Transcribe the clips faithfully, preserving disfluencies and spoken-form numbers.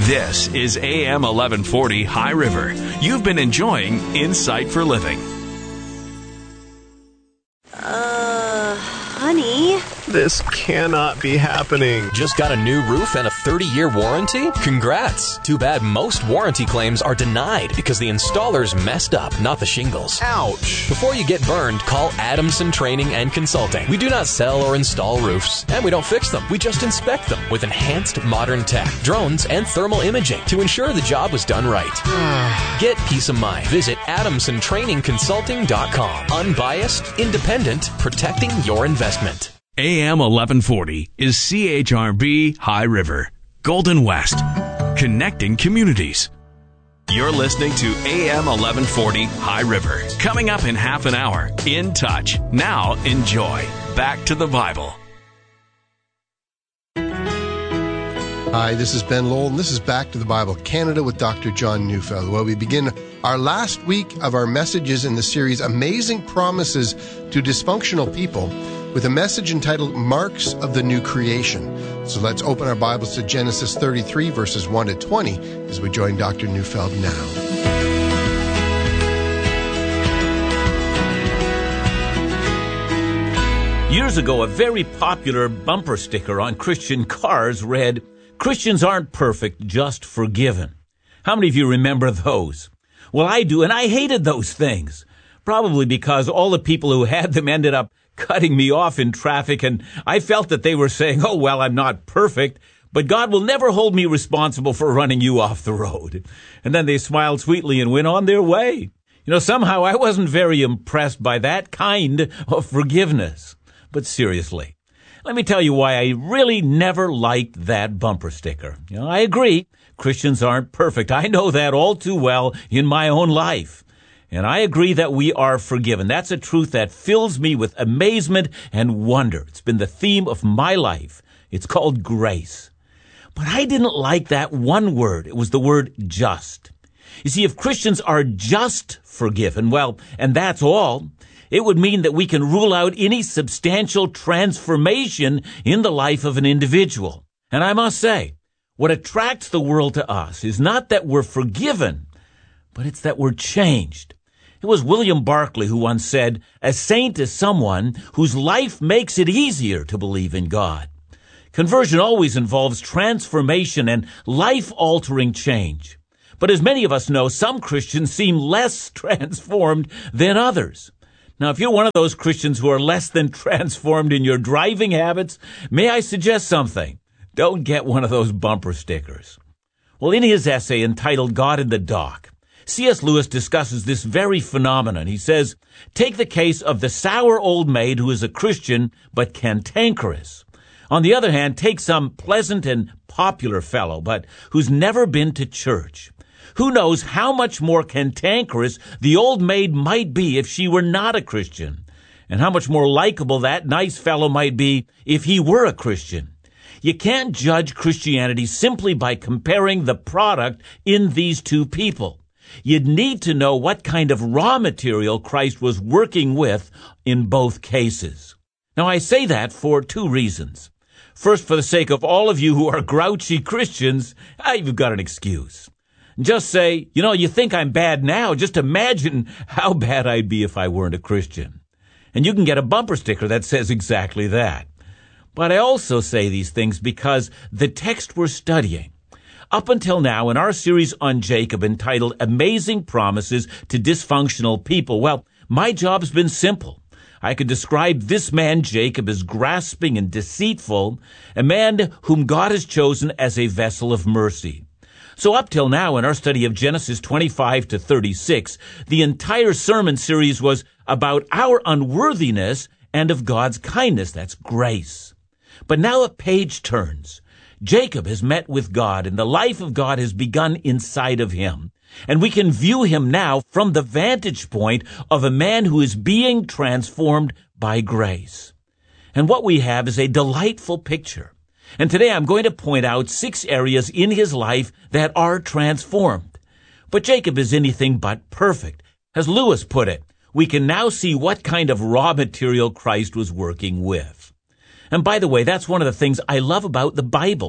This is A M eleven forty High River. You've been enjoying Insight for Living. Uh, honey? This cannot be happening. Just got a new roof and a thirty-year warranty? Congrats! Too bad most warranty claims are denied because the installers messed up, not the shingles. Ouch! Before you get burned, call Adamson Training and Consulting. We do not sell or install roofs, and we don't fix them. We just inspect them with enhanced modern tech, drones, and thermal imaging to ensure the job was done right. Get peace of mind. Visit adamson training consulting dot com. Unbiased, independent, protecting your investment. A M eleven forty is C H R B High River, Golden West, connecting communities. You're listening to A M eleven forty High River. Coming up in half an hour, In Touch. Now enjoy. Back to the Bible. Hi, this is Ben Lowell, and this is Back to the Bible Canada with Doctor John Neufeld, where we begin our last week of our messages in the series Amazing Promises to Dysfunctional People, with a message entitled Marks of the New Creation. So let's open our Bibles to Genesis thirty-three, verses one to twenty, as we join Doctor Neufeld now. Years ago, a very popular bumper sticker on Christian cars read, "Christians aren't perfect, just forgiven." How many of you remember those? Well, I do, and I hated those things. Probably because all the people who had them ended up cutting me off in traffic, and I felt that they were saying, oh, well, I'm not perfect, but God will never hold me responsible for running you off the road. And then they smiled sweetly and went on their way. You know, somehow I wasn't very impressed by that kind of forgiveness. But seriously, let me tell you why I really never liked that bumper sticker. You know, I agree, Christians aren't perfect. I know that all too well in my own life. And I agree that we are forgiven. That's a truth that fills me with amazement and wonder. It's been the theme of my life. It's called grace. But I didn't like that one word. It was the word just. You see, if Christians are just forgiven, well, and that's all, it would mean that we can rule out any substantial transformation in the life of an individual. And I must say, what attracts the world to us is not that we're forgiven, but it's that we're changed. It was William Barclay who once said, "A saint is someone whose life makes it easier to believe in God." Conversion always involves transformation and life-altering change. But as many of us know, some Christians seem less transformed than others. Now, if you're one of those Christians who are less than transformed in your driving habits, may I suggest something? Don't get one of those bumper stickers. Well, in his essay entitled God in the Dock, C S Lewis discusses this very phenomenon. He says, take the case of the sour old maid who is a Christian but cantankerous. On the other hand, take some pleasant and popular fellow, but who's never been to church. Who knows how much more cantankerous the old maid might be if she were not a Christian, and how much more likable that nice fellow might be if he were a Christian. You can't judge Christianity simply by comparing the product in these two people. You'd need to know what kind of raw material Christ was working with in both cases. Now, I say that for two reasons. First, for the sake of all of you who are grouchy Christians, ah, you've got an excuse. Just say, you know, you think I'm bad now. Just imagine how bad I'd be if I weren't a Christian. And you can get a bumper sticker that says exactly that. But I also say these things because the text we're studying, up until now in our series on Jacob entitled Amazing Promises to Dysfunctional People, well, my job's been simple. I could describe this man, Jacob, as grasping and deceitful, a man whom God has chosen as a vessel of mercy. So up till now in our study of Genesis twenty-five to thirty-six, the entire sermon series was about our unworthiness and of God's kindness. That's grace. But now a page turns. Jacob has met with God, and the life of God has begun inside of him. And we can view him now from the vantage point of a man who is being transformed by grace. And what we have is a delightful picture. And today I'm going to point out six areas in his life that are transformed. But Jacob is anything but perfect. As Lewis put it, we can now see what kind of raw material Christ was working with. And by the way, that's one of the things I love about the Bible.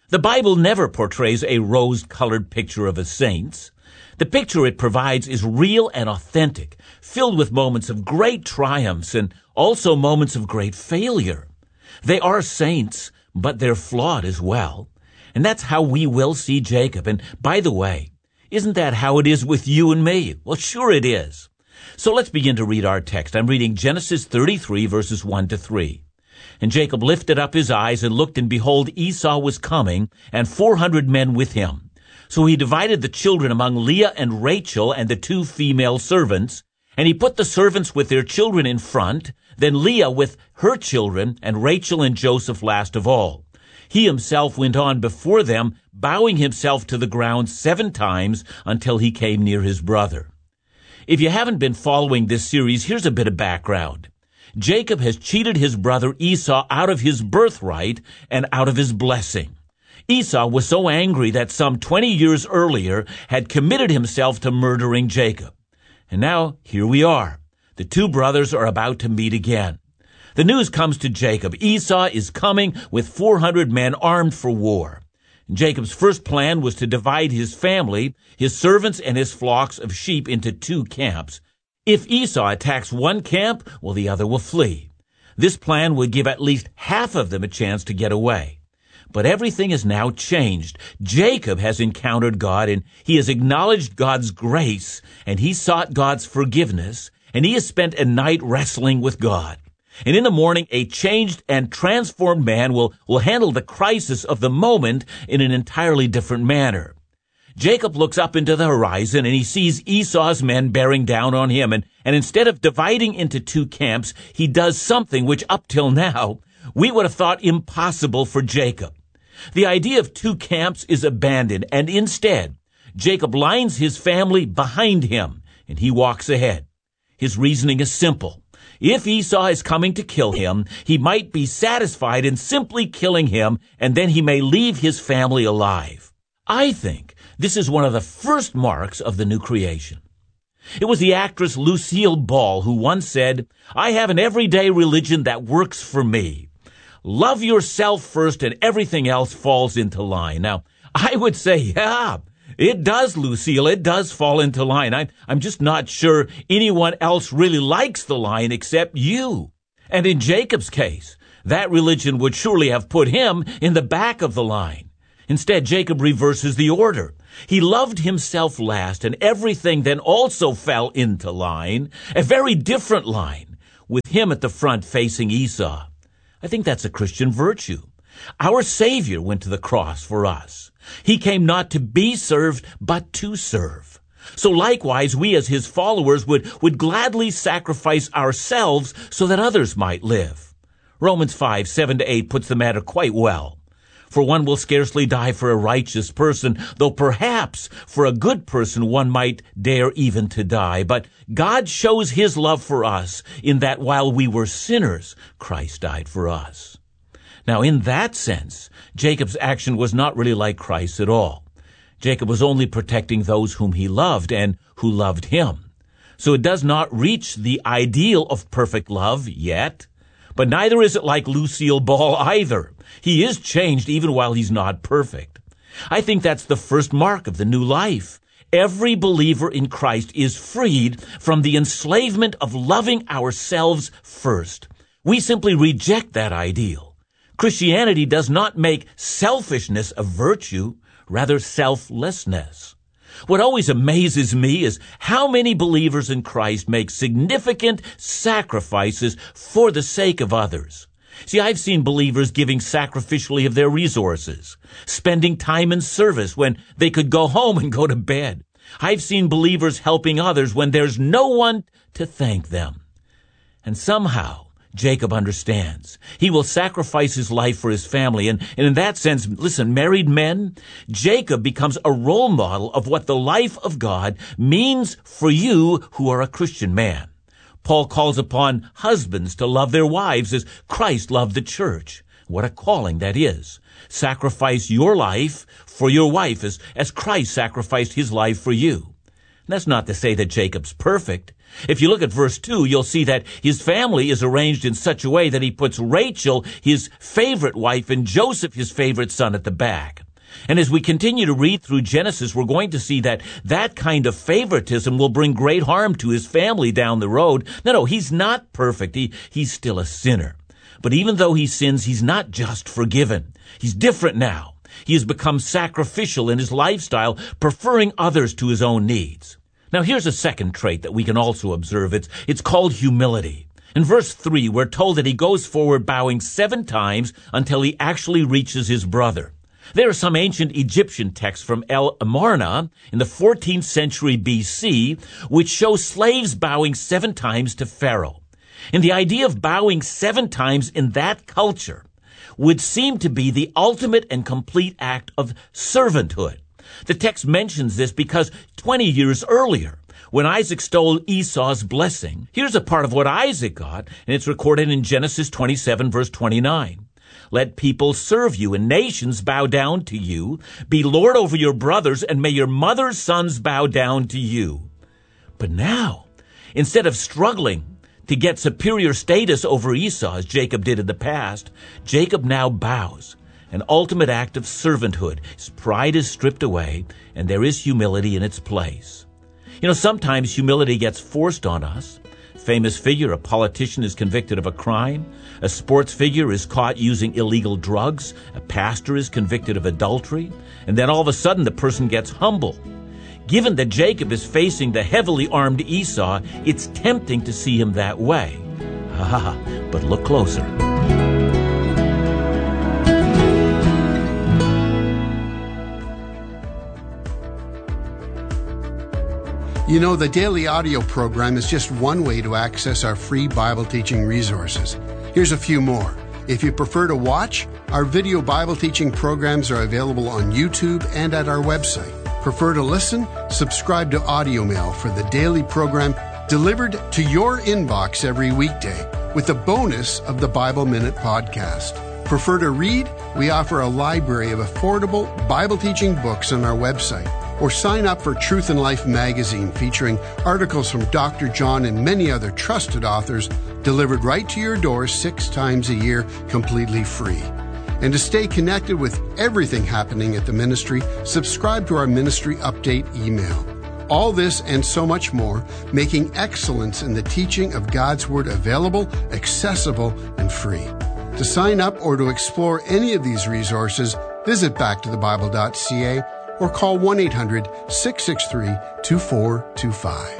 The Bible never portrays a rose-colored picture of a saint. The picture it provides is real and authentic, filled with moments of great triumphs and also moments of great failure. They are saints, but they're flawed as well. And that's how we will see Jacob. And by the way, isn't that how it is with you and me? Well, sure it is. So let's begin to read our text. I'm reading Genesis thirty-three, verses one to three. And Jacob lifted up his eyes and looked, and behold, Esau was coming, and four hundred men with him. So he divided the children among Leah and Rachel and the two female servants, and he put the servants with their children in front, then Leah with her children, and Rachel and Joseph last of all. He himself went on before them, bowing himself to the ground seven times until he came near his brother. If you haven't been following this series, here's a bit of background. Jacob has cheated his brother Esau out of his birthright and out of his blessing. Esau was so angry that some twenty years earlier had committed himself to murdering Jacob. And now here we are. The two brothers are about to meet again. The news comes to Jacob. Esau is coming with four hundred men armed for war. Jacob's first plan was to divide his family, his servants, and his flocks of sheep into two camps. If Esau attacks one camp, well, the other will flee. This plan would give at least half of them a chance to get away. But everything is now changed. Jacob has encountered God, and he has acknowledged God's grace, and he sought God's forgiveness, and he has spent a night wrestling with God. And in the morning, a changed and transformed man will, will handle the crisis of the moment in an entirely different manner. Jacob looks up into the horizon, and he sees Esau's men bearing down on him. And, and instead of dividing into two camps, he does something which up till now we would have thought impossible for Jacob. The idea of two camps is abandoned, and instead, Jacob lines his family behind him, and he walks ahead. His reasoning is simple. If Esau is coming to kill him, he might be satisfied in simply killing him, and then he may leave his family alive. I think this is one of the first marks of the new creation. It was the actress Lucille Ball who once said, "I have an everyday religion that works for me. Love yourself first and everything else falls into line." Now, I would say, yeah, it does, Lucille. It does fall into line. I'm, I'm just not sure anyone else really likes the line except you. And in Jacob's case, that religion would surely have put him in the back of the line. Instead, Jacob reverses the order. He loved himself last, and everything then also fell into line, a very different line, with him at the front facing Esau. I think that's a Christian virtue. Our Savior went to the cross for us. He came not to be served, but to serve. So likewise, we as his followers would, would gladly sacrifice ourselves so that others might live. Romans five, seven to eight puts the matter quite well. For one will scarcely die for a righteous person, though perhaps for a good person one might dare even to die. But God shows his love for us in that while we were sinners, Christ died for us. Now, in that sense, Jacob's action was not really like Christ at all. Jacob was only protecting those whom he loved and who loved him. So it does not reach the ideal of perfect love yet, but neither is it like Lucille Ball either. He is changed even while he's not perfect. I think that's the first mark of the new life. Every believer in Christ is freed from the enslavement of loving ourselves first. We simply reject that ideal. Christianity does not make selfishness a virtue, rather selflessness. What always amazes me is how many believers in Christ make significant sacrifices for the sake of others. See, I've seen believers giving sacrificially of their resources, spending time in service when they could go home and go to bed. I've seen believers helping others when there's no one to thank them. And somehow, Jacob understands. He will sacrifice his life for his family. And, and in that sense, listen, married men, Jacob becomes a role model of what the life of God means for you who are a Christian man. Paul calls upon husbands to love their wives as Christ loved the church. What a calling that is. Sacrifice your life for your wife as, as Christ sacrificed his life for you. And that's not to say that Jacob's perfect. If you look at verse two, you'll see that his family is arranged in such a way that he puts Rachel, his favorite wife, and Joseph, his favorite son, at the back. And as we continue to read through Genesis, we're going to see that that kind of favoritism will bring great harm to his family down the road. No, no, he's not perfect. He, he's still a sinner. But even though he sins, he's not just forgiven. He's different now. He has become sacrificial in his lifestyle, preferring others to his own needs. Now, here's a second trait that we can also observe. It's, it's called humility. In verse three, we're told that he goes forward bowing seven times until he actually reaches his brother. There are some ancient Egyptian texts from El Amarna in the fourteenth century B C, which show slaves bowing seven times to Pharaoh. And the idea of bowing seven times in that culture would seem to be the ultimate and complete act of servanthood. The text mentions this because twenty years earlier, when Isaac stole Esau's blessing, here's a part of what Isaac got, and it's recorded in Genesis twenty-seven, verse twenty-nine. Let people serve you and nations bow down to you. Be Lord over your brothers, and may your mother's sons bow down to you. But now, instead of struggling to get superior status over Esau, as Jacob did in the past, Jacob now bows, an ultimate act of servanthood. His pride is stripped away, and there is humility in its place. You know, sometimes humility gets forced on us. Famous figure, a politician, is convicted of a crime. A sports figure is caught using illegal drugs. A pastor is convicted of adultery. And then all of a sudden the person gets humble. Given that Jacob is facing the heavily armed Esau, it's tempting to see him that way. Ah, but look closer. You know, the daily audio program is just one way to access our free Bible teaching resources. Here's a few more. If you prefer to watch, our video Bible teaching programs are available on YouTube and at our website. Prefer to listen? Subscribe to Audio Mail for the daily program delivered to your inbox every weekday with a bonus of the Bible Minute podcast. Prefer to read? We offer a library of affordable Bible teaching books on our website. Or sign up for Truth and Life magazine featuring articles from Doctor John and many other trusted authors delivered right to your door six times a year completely free. And to stay connected with everything happening at the ministry, subscribe to our ministry update email. All this and so much more, making excellence in the teaching of God's Word available, accessible, and free. To sign up or to explore any of these resources, visit back to the bible dot c a or call one eight hundred, six six three, two four two five.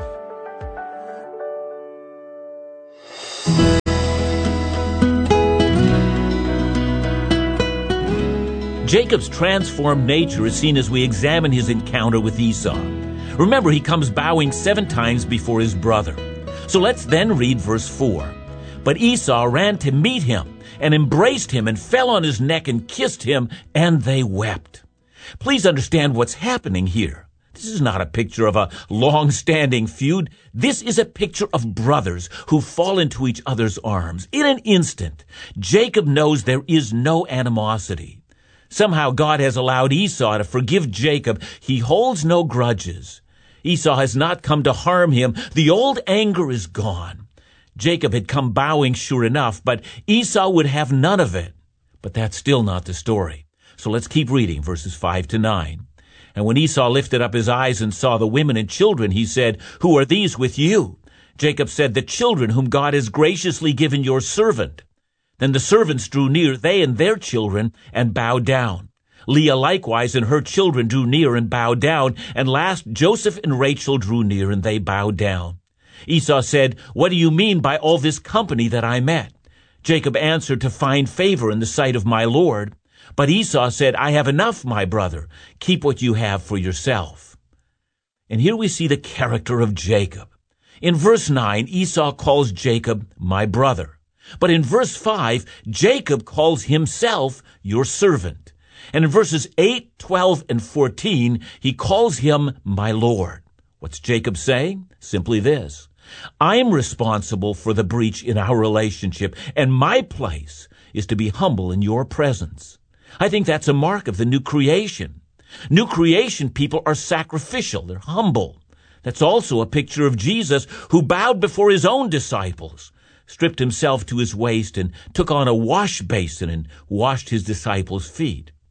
Jacob's transformed nature is seen as we examine his encounter with Esau. Remember, he comes bowing seven times before his brother. So let's then read verse four. But Esau ran to meet him and embraced him and fell on his neck and kissed him, and they wept. Please understand what's happening here. This is not a picture of a long-standing feud. This is a picture of brothers who fall into each other's arms. In an instant, Jacob knows there is no animosity. Somehow God has allowed Esau to forgive Jacob. He holds no grudges. Esau has not come to harm him. The old anger is gone. Jacob had come bowing, sure enough, but Esau would have none of it. But that's still not the story. So let's keep reading verses five to nine. And when Esau lifted up his eyes and saw the women and children, he said, "Who are these with you?" Jacob said, "The children whom God has graciously given your servant." Then the servants drew near, they and their children, and bowed down. Leah likewise and her children drew near and bowed down. And last Joseph and Rachel drew near, and they bowed down. Esau said, "What do you mean by all this company that I met?" Jacob answered, "To find favor in the sight of my Lord." But Esau said, "I have enough, my brother. Keep what you have for yourself." And here we see the character of Jacob. In verse nine, Esau calls Jacob my brother. But in verse five, Jacob calls himself your servant. And in verses eight, twelve, and fourteen, he calls him my Lord. What's Jacob saying? Simply this: I am responsible for the breach in our relationship, and my place is to be humble in your presence. I think that's a mark of the new creation. New creation people are sacrificial. They're humble. That's also a picture of Jesus, who bowed before his own disciples, stripped himself to his waist, and took on a wash basin and washed his disciples' feet.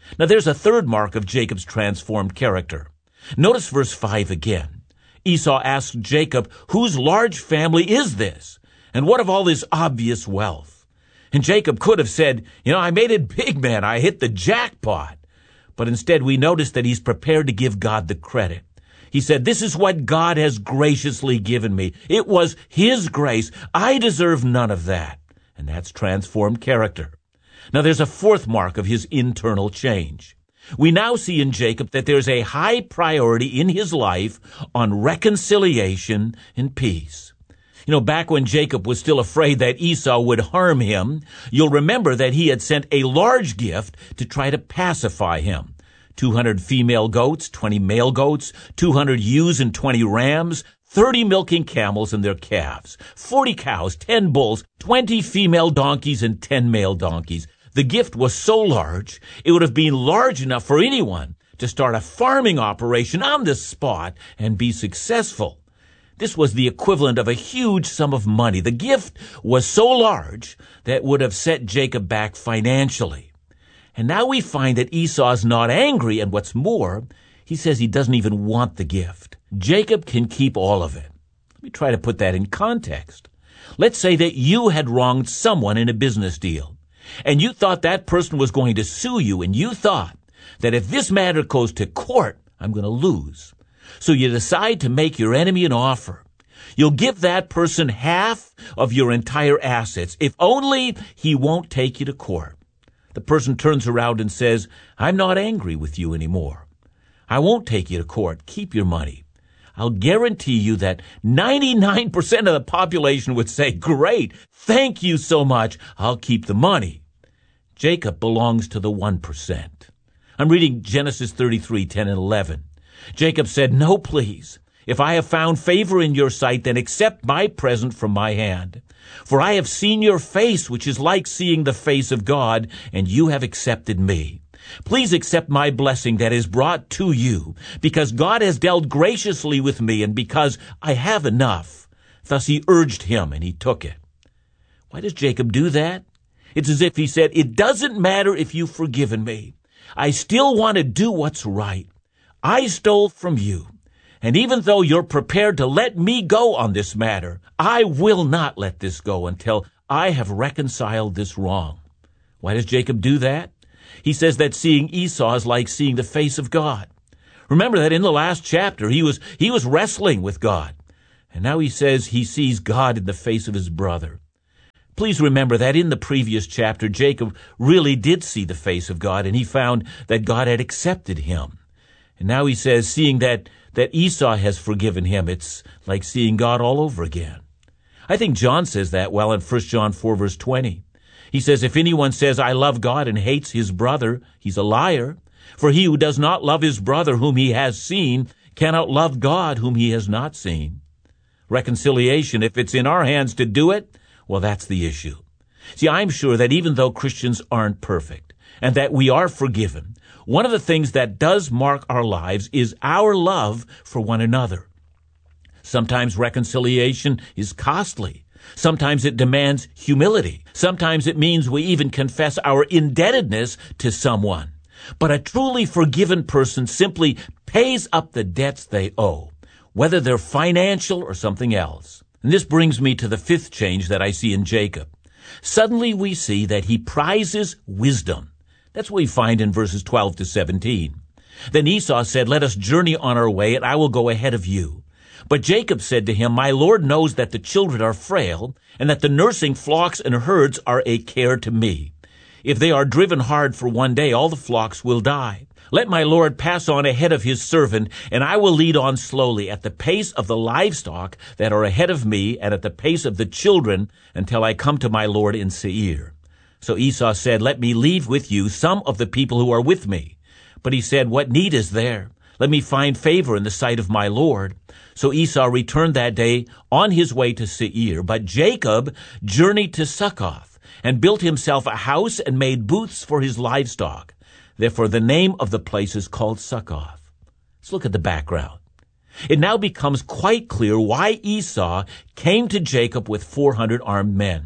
Now there's a third mark of Jacob's transformed character. Notice verse five again. Esau asked Jacob, whose large family is this? And what of all this obvious wealth? And Jacob could have said, you know, I made it big, man. I hit the jackpot. But instead we notice that he's prepared to give God the credit. He said, this is what God has graciously given me. It was his grace. I deserve none of that. And that's transformed character. Now there's a fourth mark of his internal change. We now see in Jacob that there's a high priority in his life on reconciliation and peace. You know, back when Jacob was still afraid that Esau would harm him, you'll remember that he had sent a large gift to try to pacify him. two hundred female goats, twenty male goats, two hundred ewes and twenty rams, thirty milking camels and their calves, forty cows, ten bulls, twenty female donkeys, and ten male donkeys. The gift was so large, it would have been large enough for anyone to start a farming operation on this spot and be successful. This was the equivalent of a huge sum of money. The gift was so large that it would have set Jacob back financially. And now we find that Esau's not angry, and what's more, he says he doesn't even want the gift. Jacob can keep all of it. Let me try to put that in context. Let's say that you had wronged someone in a business deal, and you thought that person was going to sue you, and you thought that if this matter goes to court, I'm going to lose. So you decide to make your enemy an offer. You'll give that person half of your entire assets, if only he won't take you to court. The person turns around and says, I'm not angry with you anymore. I won't take you to court. Keep your money. I'll guarantee you that ninety-nine percent of the population would say, great, thank you so much. I'll keep the money. Jacob belongs to the one percent. I'm reading Genesis thirty-three, ten and eleven. Jacob said, no, please. If I have found favor in your sight, then accept my present from my hand. For I have seen your face, which is like seeing the face of God, and you have accepted me. Please accept my blessing that is brought to you, because God has dealt graciously with me, and because I have enough. Thus he urged him, and he took it. Why does Jacob do that? It's as if he said, it doesn't matter if you've forgiven me. I still want to do what's right. I stole from you, and even though you're prepared to let me go on this matter, I will not let this go until I have reconciled this wrong. Why does Jacob do that? He says that seeing Esau is like seeing the face of God. Remember that in the last chapter, he was, he was wrestling with God, and now he says he sees God in the face of his brother. Please remember that in the previous chapter, Jacob really did see the face of God, and he found that God had accepted him. And now he says, seeing that, that Esau has forgiven him, it's like seeing God all over again. I think John says that well in First John four, verse twenty. He says, if anyone says, I love God and hates his brother, he's a liar. For he who does not love his brother whom he has seen cannot love God whom he has not seen. Reconciliation, if it's in our hands to do it, well, that's the issue. See, I'm sure that even though Christians aren't perfect and that we are forgiven, one of the things that does mark our lives is our love for one another. Sometimes reconciliation is costly. Sometimes it demands humility. Sometimes it means we even confess our indebtedness to someone. But a truly forgiven person simply pays up the debts they owe, whether they're financial or something else. And this brings me to the fifth change that I see in Jacob. Suddenly we see that he prizes wisdom. That's what we find in verses twelve to seventeen. Then Esau said, let us journey on our way, and I will go ahead of you. But Jacob said to him, my Lord knows that the children are frail, and that the nursing flocks and herds are a care to me. If they are driven hard for one day, all the flocks will die. Let my Lord pass on ahead of his servant, and I will lead on slowly at the pace of the livestock that are ahead of me, and at the pace of the children, until I come to my Lord in Seir. So Esau said, let me leave with you some of the people who are with me. But he said, what need is there? Let me find favor in the sight of my Lord. So Esau returned that day on his way to Seir. But Jacob journeyed to Succoth and built himself a house and made booths for his livestock. Therefore the name of the place is called Succoth. Let's look at the background. It now becomes quite clear why Esau came to Jacob with four hundred armed men.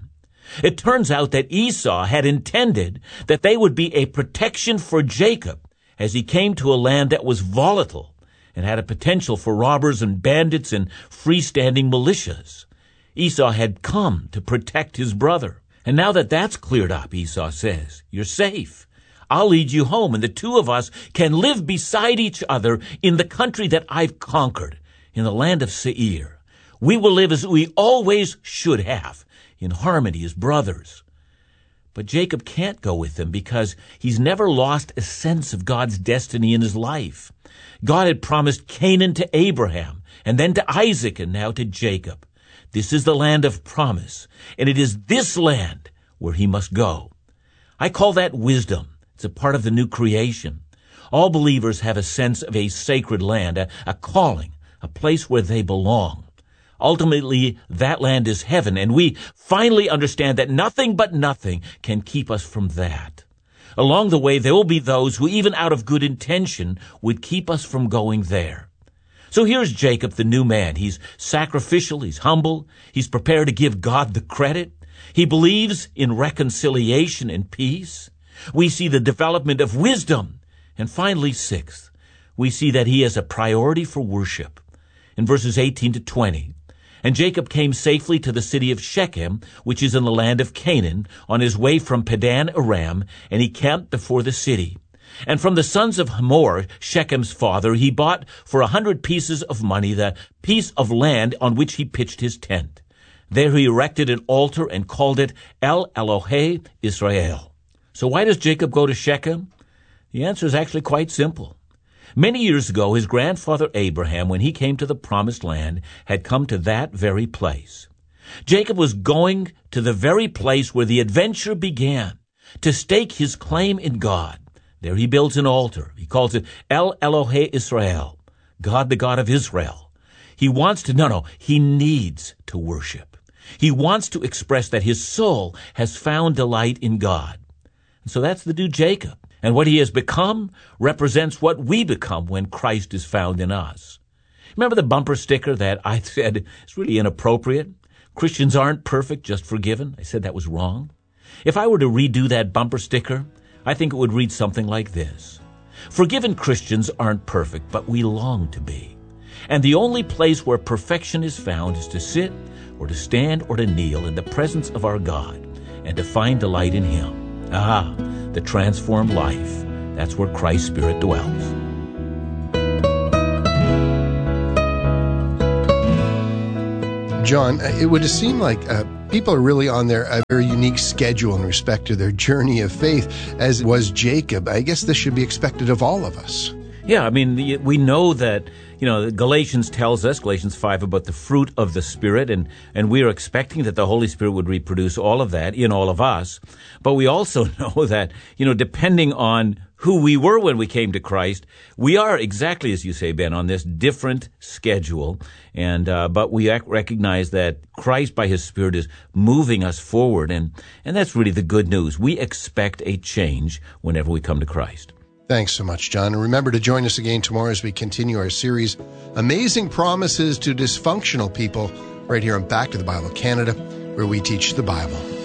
It turns out that Esau had intended that they would be a protection for Jacob as he came to a land that was volatile and had a potential for robbers and bandits and freestanding militias. Esau had come to protect his brother. And now that that's cleared up, Esau says, you're safe. I'll lead you home, and the two of us can live beside each other in the country that I've conquered, in the land of Seir. We will live as we always should have, in harmony as brothers. But Jacob can't go with them because he's never lost a sense of God's destiny in his life. God had promised Canaan to Abraham, and then to Isaac, and now to Jacob. This is the land of promise, and it is this land where he must go. I call that wisdom. It's a part of the new creation. All believers have a sense of a sacred land, a, a calling, a place where they belong. Ultimately, that land is heaven, and we finally understand that nothing but nothing can keep us from that. Along the way, there will be those who, even out of good intention, would keep us from going there. So here's Jacob, the new man. He's sacrificial, he's humble, he's prepared to give God the credit. He believes in reconciliation and peace. We see the development of wisdom. And finally, sixth, we see that he has a priority for worship. In verses eighteen to twenty, and Jacob came safely to the city of Shechem, which is in the land of Canaan, on his way from Padan Aram, and he camped before the city. And from the sons of Hamor, Shechem's father, he bought for a hundred pieces of money the piece of land on which he pitched his tent. There he erected an altar and called it El Elohe Israel. So why does Jacob go to Shechem? The answer is actually quite simple. Many years ago, his grandfather Abraham, when he came to the promised land, had come to that very place. Jacob was going to the very place where the adventure began, to stake his claim in God. There he builds an altar. He calls it El Elohe Israel, God the God of Israel. He wants to, no, no, he needs to worship. He wants to express that his soul has found delight in God. And so that's the new Jacob. And what he has become represents what we become when Christ is found in us. Remember the bumper sticker that I said is really inappropriate? Christians aren't perfect, just forgiven. I said that was wrong. If I were to redo that bumper sticker, I think it would read something like this. Forgiven Christians aren't perfect, but we long to be. And the only place where perfection is found is to sit or to stand or to kneel in the presence of our God and to find delight in Him. Ah, the transformed life. That's where Christ's Spirit dwells. John, it would seem like uh, people are really on their a very unique schedule in respect to their journey of faith, as was Jacob. I guess this should be expected of all of us. Yeah, I mean, we know that, you know, Galatians tells us, Galatians five, about the fruit of the Spirit, and, and we are expecting that the Holy Spirit would reproduce all of that in all of us. But we also know that, you know, depending on who we were when we came to Christ, we are exactly, as you say, Ben, on this different schedule. And uh, but we recognize that Christ, by His Spirit, is moving us forward, and, and that's really the good news. We expect a change whenever we come to Christ. Thanks so much, John. And remember to join us again tomorrow as we continue our series, Amazing Promises to Dysfunctional People, right here on Back to the Bible Canada, where we teach the Bible.